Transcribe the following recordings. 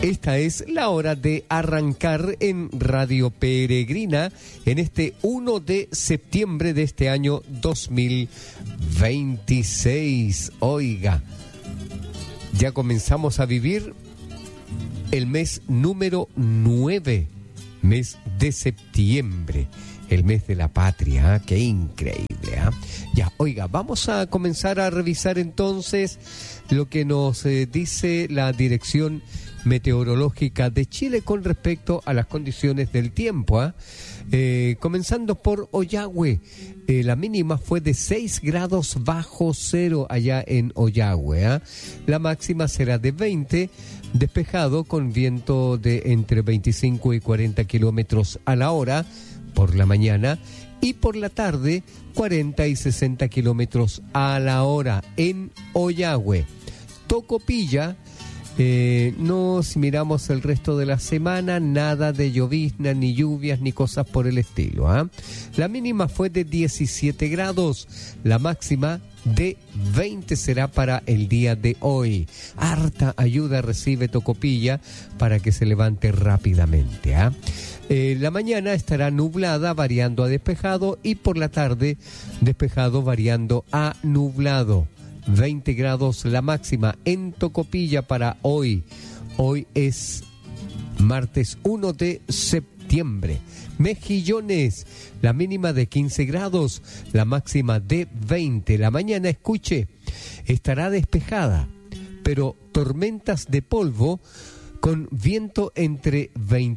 Esta es la hora de arrancar en Radio Peregrina en este 1 de septiembre de este año 2026. Oiga, ya comenzamos a vivir el mes número 9, mes de septiembre, el mes de la patria. ¡Qué increíble! Ya, oiga, vamos a comenzar a revisar entonces lo que nos dice la Dirección Meteorológica de Chile con respecto a las condiciones del tiempo. Comenzando por Ollagüe, la mínima fue de 6 grados bajo cero allá en Ollagüe. La máxima será de 20, despejado con viento de entre 25 y 40 kilómetros a la hora por la mañana, y por la tarde 40 y 60 kilómetros a la hora en Ollagüe. Tocopilla, no, si miramos el resto de la semana, nada de llovizna, ni lluvias, ni cosas por el estilo. La mínima fue de 17 grados, la máxima de 20 será para el día de hoy. Harta ayuda recibe Tocopilla para que se levante rápidamente. La mañana estará nublada, variando a despejado, y por la tarde despejado, variando a nublado. 20 grados la máxima en Tocopilla para hoy. Hoy es martes 1 de septiembre. Mejillones, la mínima de 15 grados, la máxima de 20. La mañana, escuche, estará despejada, pero tormentas de polvo con viento entre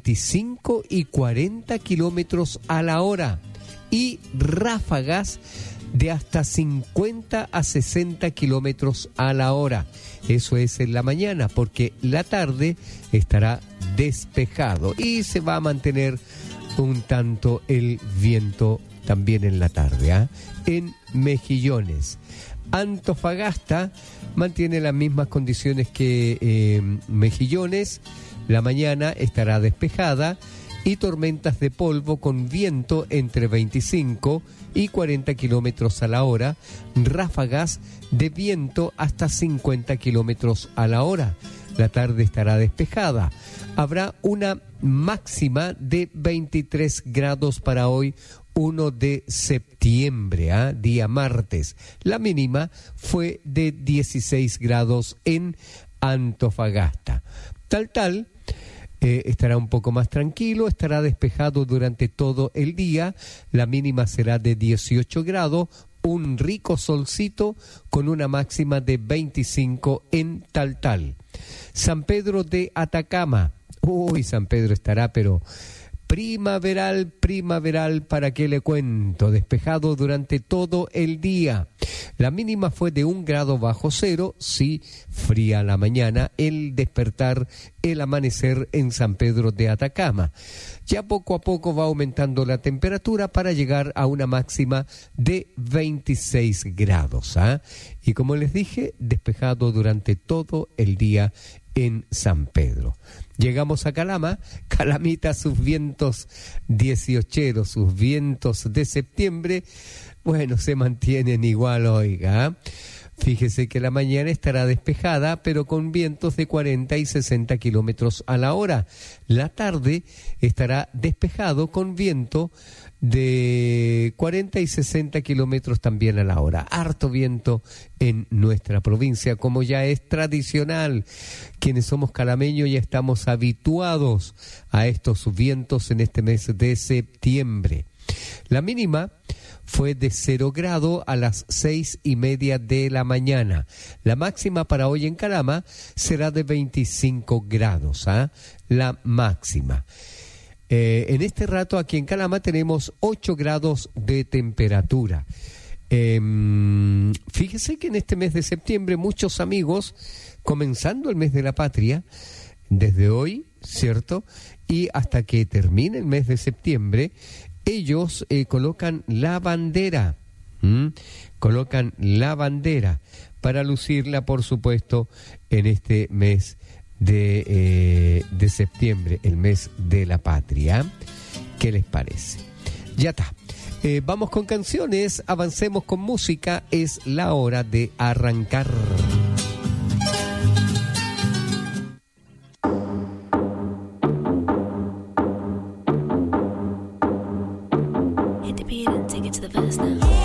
25 y 40 kilómetros a la hora y ráfagas de hasta 50 a 60 kilómetros a la hora. Eso es en la mañana, porque la tarde estará despejado y se va a mantener un tanto el viento también en la tarde. En Mejillones. Antofagasta mantiene las mismas condiciones que Mejillones. La mañana estará despejada y tormentas de polvo con viento entre 25 y 40 kilómetros a la hora, ráfagas de viento hasta 50 kilómetros a la hora. La tarde estará despejada. Habrá una máxima de 23 grados para hoy, 1 de septiembre, día martes. La mínima fue de 16 grados en Antofagasta. Taltal estará un poco más tranquilo, estará despejado durante todo el día. La mínima será de 18 grados, un rico solcito con una máxima de 25 en Taltal. San Pedro de Atacama. Uy, San Pedro estará, pero primaveral, ¿para qué le cuento? Despejado durante todo el día. La mínima fue de 1 grado bajo cero, sí, fría la mañana, el despertar, el amanecer en San Pedro de Atacama. Ya poco a poco va aumentando la temperatura para llegar a una máxima de 26 grados. Y como les dije, despejado durante todo el día en San Pedro. Llegamos a Calama. Calamita, sus vientos 18, sus vientos de septiembre, bueno, se mantienen igual, oiga. Fíjese que la mañana estará despejada, pero con vientos de 40 y 60 kilómetros a la hora. La tarde estará despejado con viento de 40 y 60 kilómetros también a la hora. Harto viento en nuestra provincia, como ya es tradicional. Quienes somos calameños ya estamos habituados a estos vientos en este mes de septiembre. La mínima fue de 0 grado a las 6:30 de la mañana. La máxima para hoy en Calama será de 25 grados, la máxima. En este rato aquí en Calama tenemos 8 grados de temperatura. Fíjese que en este mes de septiembre muchos amigos, comenzando el mes de la patria, desde hoy, ¿cierto? Y hasta que termine el mes de septiembre, ellos colocan la bandera, colocan la bandera para lucirla, por supuesto, en este mes de septiembre, el mes de la patria. ¿Qué les parece? Ya está. Vamos con canciones, avancemos con música, es la hora de arrancar. beat it, take it to the verse now.